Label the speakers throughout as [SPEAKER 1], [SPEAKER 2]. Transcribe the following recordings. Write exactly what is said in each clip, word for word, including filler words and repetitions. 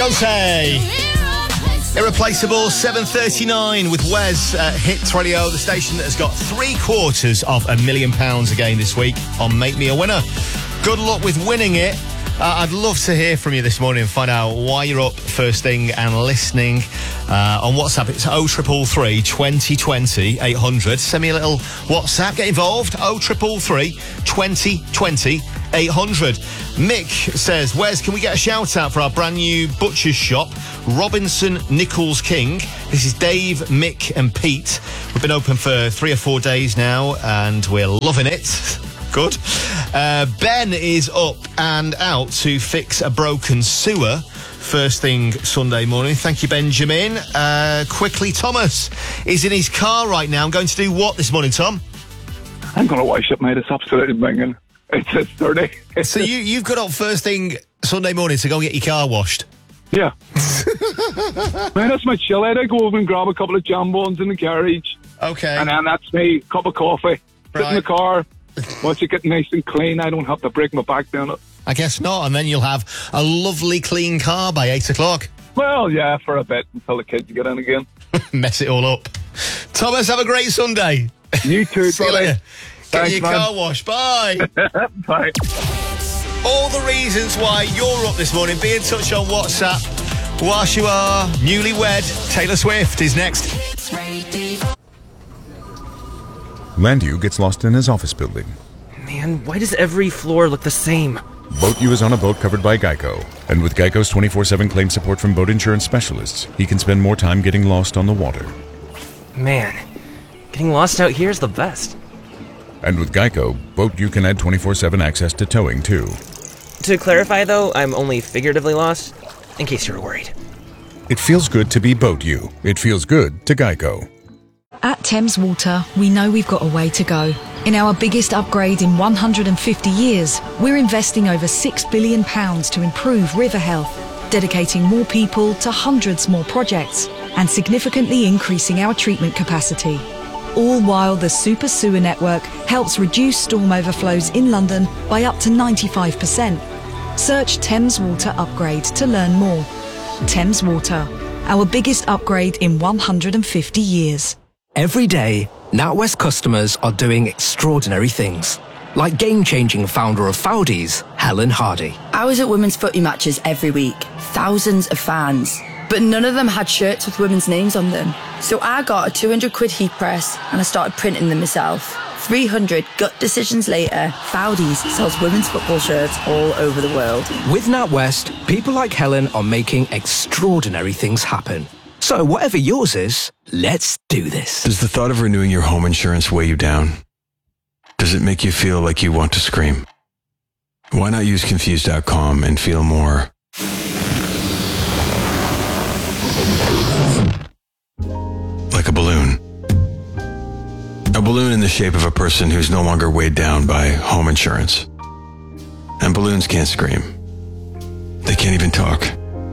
[SPEAKER 1] Beyonce. Irreplaceable, seven thirty-nine with Wes at Hits Radio, the station that has got three quarters of a million pounds again this week on Make Me a Winner. Good luck with winning it. Uh, I'd love to hear from you this morning and find out why you're up first thing and listening uh, on WhatsApp. It's oh triple three, twenty twenty, eight hundred. Send me a little WhatsApp. Get involved. oh triple three, twenty twenty, eight hundred. Mick says, Wes, can we get a shout out for our brand new butcher's shop, Robinson Nichols King? This is Dave, Mick and Pete. We've been open for three or four days now and we're loving it. Good. Uh, Ben is up and out to fix a broken sewer first thing Sunday morning. Thank you, Benjamin. Uh, quickly, Thomas is in his car right now. I'm going to do what this morning, Tom?
[SPEAKER 2] I'm going to wash up, mate. It's absolutely banging. It's six thirty.
[SPEAKER 1] So you, you've got up first thing Sunday morning to go and get your car washed?
[SPEAKER 2] Yeah. Man, that's my chill out. I go over and grab a couple of jam buns in the garage.
[SPEAKER 1] Okay.
[SPEAKER 2] And then that's me, cup of coffee. Sit in the car. Once you get nice and clean, I don't have to break my back down it.
[SPEAKER 1] I guess not, and then you'll have a lovely clean car by eight o'clock.
[SPEAKER 2] Well, yeah, for a bit, until the kids get in again.
[SPEAKER 1] Mess it all up. Thomas, have a great Sunday.
[SPEAKER 2] You too,
[SPEAKER 1] See you
[SPEAKER 2] buddy.
[SPEAKER 1] later. Get
[SPEAKER 2] Thanks,
[SPEAKER 1] your
[SPEAKER 2] man.
[SPEAKER 1] car washed. Bye.
[SPEAKER 2] Bye.
[SPEAKER 1] All the reasons why you're up this morning. Be in touch on WhatsApp. Whilst you are newlywed, Taylor Swift is next.
[SPEAKER 3] Landu gets lost in his office building.
[SPEAKER 4] Man, why does every floor look the same?
[SPEAKER 3] Boat U is on a boat covered by Geico. And with Geico's twenty-four seven claim support from boat insurance specialists, he can spend more time getting lost on the water.
[SPEAKER 4] Man, getting lost out here is the best.
[SPEAKER 3] And with Geico, Boat U can add twenty-four seven access to towing, too.
[SPEAKER 4] To clarify, though, I'm only figuratively lost, in case you're worried.
[SPEAKER 3] It feels good to be Boat U. It feels good to Geico.
[SPEAKER 5] At Thames Water, we know we've got a way to go. In our biggest upgrade in one hundred fifty years, we're investing over six billion pounds to improve river health, dedicating more people to hundreds more projects, and significantly increasing our treatment capacity. All while the Super Sewer Network helps reduce storm overflows in London by up to ninety-five percent. Search Thames Water Upgrade to learn more. Thames Water, our biggest upgrade in one hundred fifty years.
[SPEAKER 6] Every day, NatWest customers are doing extraordinary things. Like game-changing founder of Foudies, Helen Hardy.
[SPEAKER 7] I was at women's footy matches every week. Thousands of fans. But none of them had shirts with women's names on them. So I got a two hundred quid heat press and I started printing them myself. three hundred gut decisions later, Foudies sells women's football shirts all over the world.
[SPEAKER 6] With NatWest, people like Helen are making extraordinary things happen. So whatever yours is, let's do this.
[SPEAKER 8] Does the thought of renewing your home insurance weigh you down? Does it make you feel like you want to scream? Why not use Confused dot com and feel more like a balloon? A balloon in the shape of a person who's no longer weighed down by home insurance. And balloons can't scream. They can't even talk.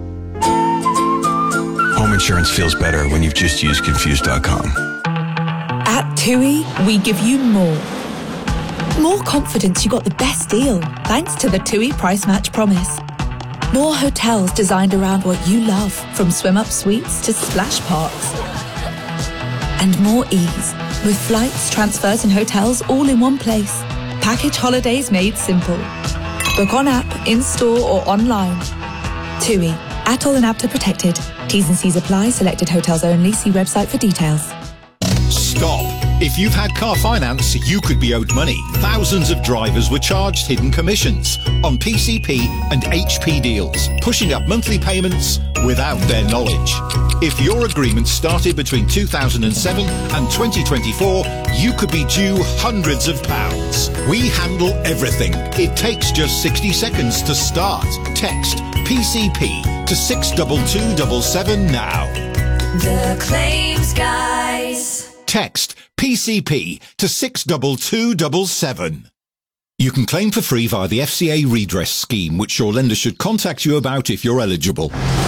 [SPEAKER 8] Home insurance feels better when you've just used Confused dot com.
[SPEAKER 9] At TUI, we give you more. More confidence you got the best deal, thanks to the TUI Price Match Promise. More hotels designed around what you love, from swim-up suites to splash parks. And more ease, with flights, transfers and hotels all in one place. Package holidays made simple. Book on app, in-store or online. TUI, Atoll and Apta protected. T's and C's apply. Selected hotels only. See website for details.
[SPEAKER 10] Stop. If you've had car finance, you could be owed money. Thousands of drivers were charged hidden commissions on P C P and H P deals, pushing up monthly payments without their knowledge. If your agreement started between two thousand seven and twenty twenty-four, you could be due hundreds of pounds. We handle everything. It takes just sixty seconds to start. Text P C P to six two two seven seven now.
[SPEAKER 11] The Claims Guys.
[SPEAKER 10] Text P C P to six two two seven seven. You can claim for free via the F C A redress scheme, which your lender should contact you about if you're eligible.